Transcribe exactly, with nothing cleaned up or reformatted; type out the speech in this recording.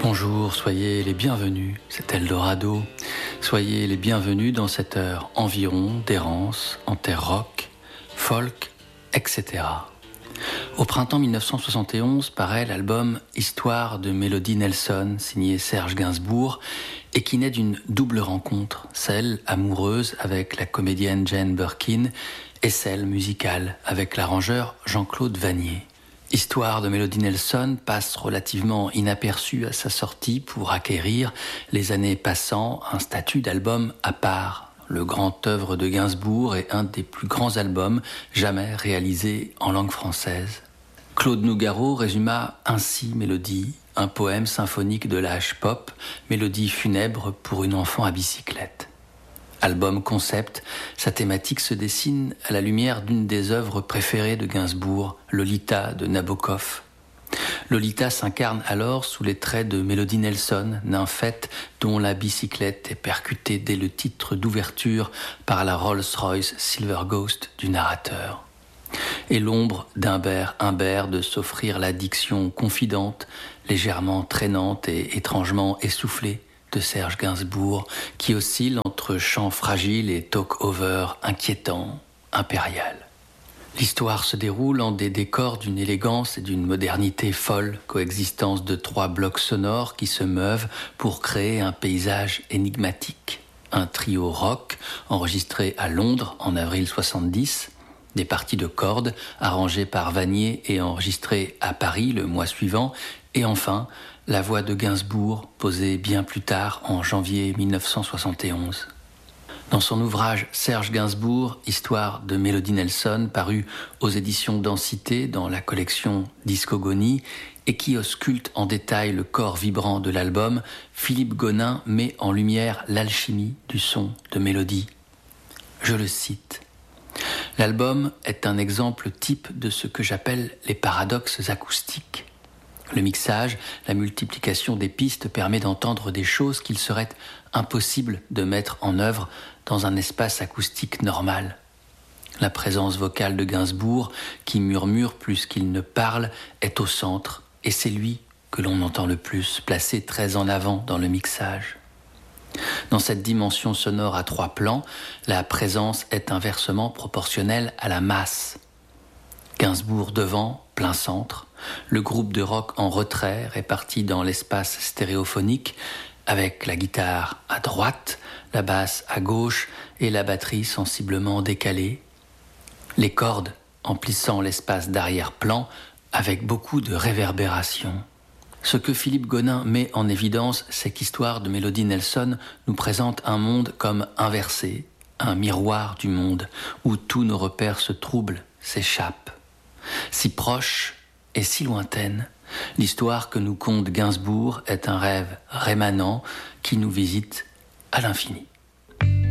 Bonjour, soyez les bienvenus, c'est Eldorado. Soyez les bienvenus dans cette heure environ d'errance en terre rock, folk, et cetera. Au printemps mille neuf cent soixante et onze paraît l'album Histoire de Melody Nelson, signé Serge Gainsbourg, et qui naît d'une double rencontre, celle amoureuse avec la comédienne Jane Birkin et celle musicale avec l'arrangeur Jean-Claude Vannier. Histoire de Melody Nelson passe relativement inaperçue à sa sortie pour acquérir, les années passant, un statut d'album à part. Le grand œuvre de Gainsbourg est un des plus grands albums jamais réalisés en langue française. Claude Nougaro résuma ainsi Mélodie, un poème symphonique de l'âge pop, mélodie funèbre pour une enfant à bicyclette. Album concept, sa thématique se dessine à la lumière d'une des œuvres préférées de Gainsbourg, Lolita de Nabokov. Lolita s'incarne alors sous les traits de Melody Nelson, nymphette dont la bicyclette est percutée dès le titre d'ouverture par la Rolls-Royce Silver Ghost du narrateur. Et l'ombre d'Humbert Humbert de s'offrir la diction confidente, légèrement traînante et étrangement essoufflée de Serge Gainsbourg, qui oscille entre chant fragile et talk-over inquiétant, impérial. L'histoire se déroule en des décors d'une élégance et d'une modernité folle, coexistence de trois blocs sonores qui se meuvent pour créer un paysage énigmatique. Un trio rock enregistré à Londres en avril soixante-dix, des parties de cordes arrangées par Vannier et enregistrées à Paris le mois suivant, et enfin la voix de Gainsbourg, posée bien plus tard en janvier mille neuf cent soixante et onze. Dans son ouvrage Serge Gainsbourg, Histoire de Melody Nelson, paru aux éditions Densité dans la collection Discogonie, et qui ausculte en détail le corps vibrant de l'album, Philippe Gonin met en lumière l'alchimie du son de Mélodie. Je le cite. L'album est un exemple type de ce que j'appelle les paradoxes acoustiques. Le mixage, la multiplication des pistes permet d'entendre des choses qu'il serait impossible de mettre en œuvre dans un espace acoustique normal. La présence vocale de Gainsbourg, qui murmure plus qu'il ne parle, est au centre, et c'est lui que l'on entend le plus, placé très en avant dans le mixage. Dans cette dimension sonore à trois plans, la présence est inversement proportionnelle à la masse. Gainsbourg devant, plein centre, le groupe de rock en retrait réparti dans l'espace stéréophonique, avec la guitare à droite, la basse à gauche et la batterie sensiblement décalée. Les cordes emplissant l'espace d'arrière-plan avec beaucoup de réverbération. Ce que Philippe Gonin met en évidence, c'est qu'Histoire de Melody Nelson nous présente un monde comme inversé, un miroir du monde, où tous nos repères se troublent, s'échappent. Si proche et si lointaine, l'histoire que nous conte Gainsbourg est un rêve rémanent qui nous visite à l'infini.